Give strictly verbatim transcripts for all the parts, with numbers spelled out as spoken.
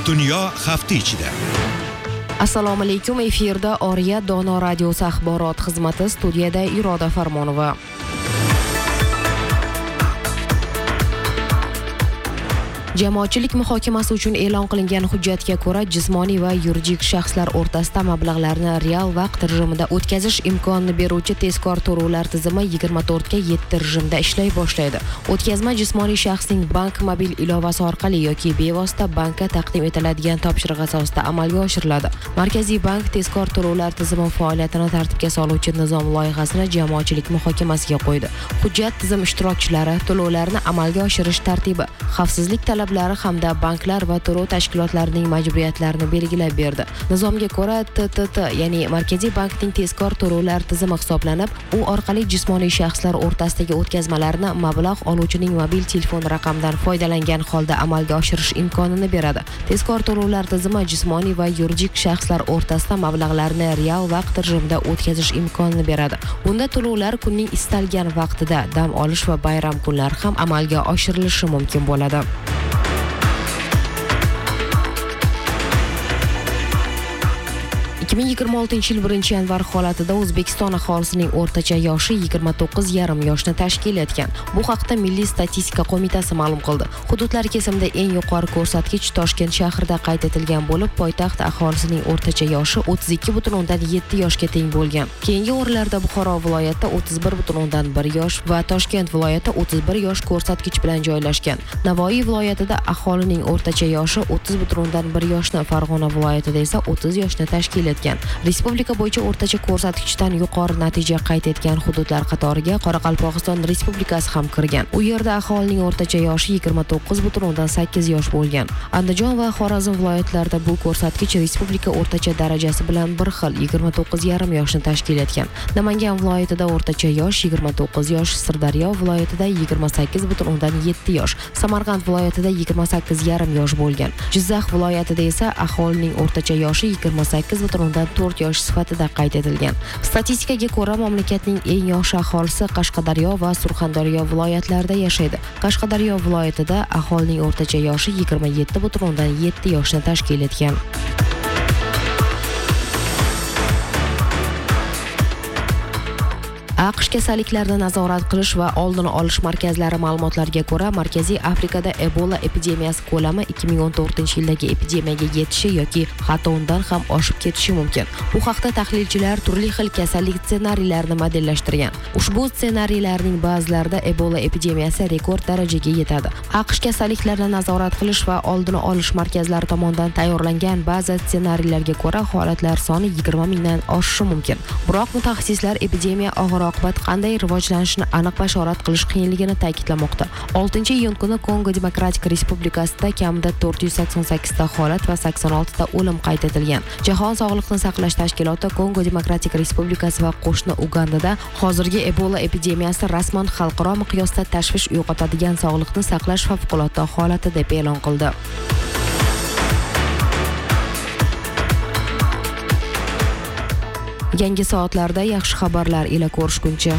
Dunyo hafta ichida. Assalomu alaykum, efirda Oriya Dono radiosi axborot xizmati, studiyada Iroda Farmonova. Jamoatchilik muhokamasi uchun e'lon qilingan hujjatga ko'ra, jismoniy va yuridik shaxslar o'rtasida mablag'larni real vaqt rejimida o'tkazish imkonini beruvchi tezkor to'lovlar tizimi yigirma to'rt ga yetti rejimda ishlay boshlaydi. O'tkazma jismoniy shaxsning bank mobil ilovasi orqali yoki bevosita bankka taqdim etiladigan topshiriq asosida amalga oshiriladi. Markaziy bank tezkor to'lovlar tizimi faoliyatini tartibga soluvchi nizom loyihasini jamoatchilik muhokamasiga qo'ydi. Hujjat tizim ishtirokchilari to'lovlarni amalga oshirish tartibi, xavfsizlik talablari hamda banklar va to'lov tashkilotlarining majburiyatlarini belgilab berdi. Nizomga ko'ra T T T, ya'ni Markaziy bankning tezkor to'lovlar tizimi hisoblanib, u orqali jismoniy shaxslar o'rtasidagi o'tkazmalarni mablag' oluvchining mobil telefon raqamidan foydalangan holda amalga oshirish imkonini beradi. Tezkor to'lovlar tizimi jismoniy va yuridik shaxslar o'rtasida mablag'larni real vaqt rejimida o'tkazish imkonini beradi. Bunda to'lovlar kunning istalgan vaqtida, dam olish va bayram kunlari ham amalga oshirilishi mumkin bo'ladi. ikki ming yigirma oltinchi yil birinchi yanvar holatida O'zbekiston aholisining o'rtacha yoshi yigirma to'qqiz yarim yoshni tashkil etgan. Bu haqda Milliy statistika qo'mitasi ma'lum qildi. Hududlar kesimida eng yuqori ko'rsatkich Toshkent shahrida qayd etilgan bo'lib, poytaxt aholisining o'rtacha yoshi o'ttiz ikki butun o'ndan yetti yoshga teng bo'lgan. Keyingi o'rinlarda Buxoro viloyatida o'ttiz bir butun o'ndan bir yosh va Toshkent viloyati o'ttiz bir yosh ko'rsatkich bilan joylashgan. Navoiy viloyatida aholining o'rtacha yoshi o'ttiz butun o'ndan bir yoshni, Farg'ona viloyatida esa o'ttiz yoshni tashkil etgan. Respublika bo'yicha o'rtacha ko'rsatkichdan yuqori natija qayd etgan hududlar qatoriga Qoraqalpog'iston Respublikasi ham kirgan. U yerda aholining o'rtacha yoshi yigirma to'qqiz butun o'ndan sakkiz yosh bo'lgan. Andijon va Xorazm viloyatlarida bu ko'rsatkich respublika o'rtacha darajasi bilan bir xil, yigirma to'qqiz yarim yoshni tashkil etgan. Namangan viloyatida o'rtacha yosh yigirma to'qqiz yosh, Sirdaryo viloyatida yigirma sakkiz butun o'ndan yetti yosh, Samarqand viloyatida yigirma sakkiz yarim yosh bo'lgan. Jizzax viloyatida esa aholining o'rtacha yoshi yigirma sakkiz butun o'ndan to'rt yosh sifatida qayd etilgan. Statistikaga ko'ra, mamlakatning eng yosh aholisi Qashqadaryo va Surxondaryo viloyatlarida yashaydi. Qashqadaryo viloyatida aholining o'rtacha yoshi yigirma yetti butun o'ndan yetti yoshni tashkil etgan. AQSh kasalliklarni nazorat qilish va oldini olish markazlari ma'lumotlariga ko'ra, Markaziy Afrikada Ebola epidemiyasi ko'lami ikki ming o'n to'rtinchi yildagi epidemiyaga yetishi yoki hatto undan ham oshib ketishi mumkin. Bu haqda tahlilchilar turli xil kasallik ssenariylarini modellashtirgan. Ushbu ssenariylarning ba'zilarida Ebola epidemiyasi rekord darajaga yetadi. AQSh kasalliklarni nazorat qilish va oldini olish markazlari tomonidan tayyorlangan ba'zi ssenariylarga ko'ra, holatlar soni yigirma mingdan oshishi mumkin. Biroq mutaxassislar epidemiya og'ir oqibat qanday rivojlanishini aniq bashorat qilish qiyinligini ta'kidlamoqda. oltinchi iyun kuni Kongo Demokratik Respublikasida kamida to'rt yuz sakson sakkiz ta holat va sakson olti ta o'lim qayd etilgan. Jahon sog'liqni saqlash tashkiloti Kongo Demokratik Respublikasi va qo'shni Ugandada hozirgi Ebola epidemiyasi rasman xalqaro miqyosda tashvish uyg'otadigan sog'liqni saqlash favqulodda holati deb e'lon qildi. Yangi soatlarda yaxshi xabarlar ila ko'rishguncha.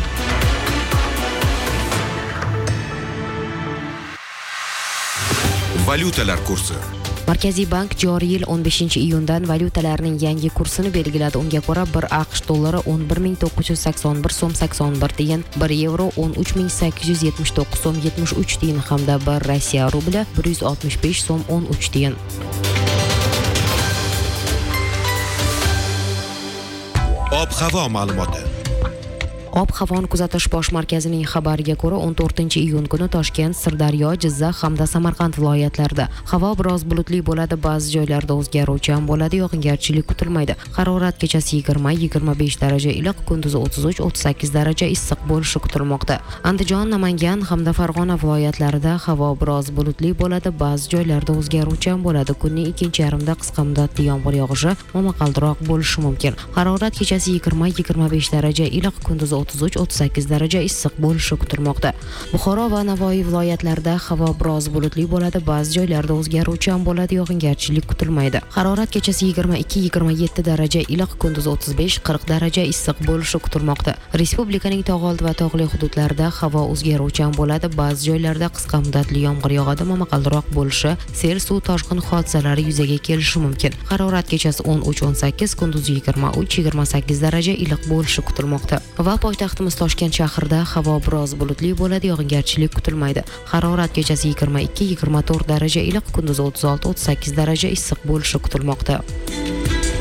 Valyutalar kursi. Markaziy bank joriy yil o'n beshinchi iyundan valyutalarning yangi kursini belgiladi. Unga ko'ra, bir AQSh dollari o'n bir ming to'qqiz yuz sakson bir so'm sakson bir tiyin, bir yevro o'n uch ming sakkiz yuz yetmish to'qqiz so'm yetmish uch tiyin hamda bir Rossiya rubli bir yuz oltmish besh so'm o'n uch tiyin. Ob-havo ma'lumoti. Ob-havoni kuzatish bosh markazining xabariga ko'ra, o'n to'rtinchi iyun kuni Toshkent, Sirdaryo, Jizzax hamda Samarqand viloyatlarida havo biroz bulutli bo'ladi, ba'zi joylarda o'zgaruvchan bo'ladi, yog'ingarchilik kutilmaydi. Harorat kechasi yigirma yigirma besh daraja iliq, kunduzi o'ttiz uch o'ttiz sakkiz daraja issiq bo'lishi kutilmoqda. Andijon, Namangan hamda Farg'ona viloyatlarida havo biroz bulutli bo'ladi, ba'zi joylarda o'zgaruvchan bo'ladi. Kunning ikkinchi yarmida qisqa muddatli yomg'ir yog'ishi momaqaldiroq bo'lishi mumkin. Harorat kechasi yigirma yigirma besh daraja iliq, kunduzi o'ttiz uch o'ttiz sakkiz daraja issiq bo'lishi kutilmoqda. Buxoro va Navoiy viloyatlarida havo biroz bulutli bo'ladi, ba'zi joylarda o'zgaruvchan bo'ladi, yog'ingarchilik kutilmaydi. Harorat kechasi yigirma ikki yigirma yetti daraja iliq, kunduz o'ttiz besh qirq daraja issiq bo'lishi kutilmoqda. Respublikaning tog'oldi va tog'li hududlarida havo o'zgaruvchan bo'ladi, ba'zi joylarda qisqa muddatli yomg'ir yog'adi, momaqaldiroq bo'lishi, sel, suv toshqin hodisalari yuzaga kelishi mumkin. Harorat kechasi o'n uch o'n sakkiz, kunduz yigirma uch yigirma sakkiz daraja iliq bo'lishi kutilmoqda. Va poytaxtimiz Toshkent shahrida havo biroz bulutli bo'ladi, yog'ingarchilik kutilmaydi. Harorat kechasi yigirma ikki yigirma to'rt daraja iliq, kunduz o'ttiz olti o'ttiz sakkiz daraja issiq bo'lishi kutilmoqda.